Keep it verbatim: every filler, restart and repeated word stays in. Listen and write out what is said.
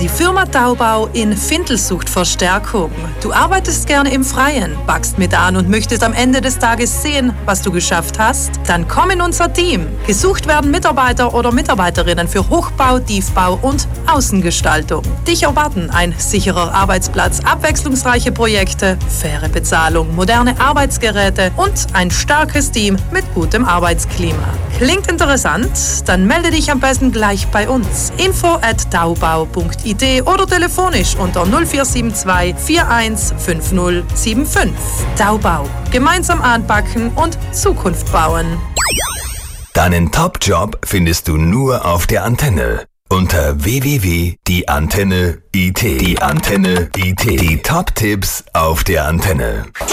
Die Firma Taubau in Findel sucht Verstärkung. Du arbeitest gerne im Freien, packst mit an und möchtest am Ende des Tages sehen, was du geschafft hast? Dann komm in unser Team. Gesucht werden Mitarbeiter oder Mitarbeiterinnen für Hochbau, Tiefbau und Außengestaltung. Dich erwarten ein sicherer Arbeitsplatz, abwechslungsreiche Projekte, faire Bezahlung, moderne Arbeitsgeräte und ein starkes Team mit gutem Arbeitsklima. Klingt interessant? Dann melde dich am besten gleich bei uns. info at taubau punkt i d oder telefonisch unter null vier sieben zwei vier eins fünf null sieben fünf. Taubau. Gemeinsam anpacken und Zukunft bauen. Deinen Top-Job findest du nur auf der Antenne. Unter w w w punkt die antenne punkt i t. Die Antenne punkt i t. Die Top-Tipps auf der Antenne.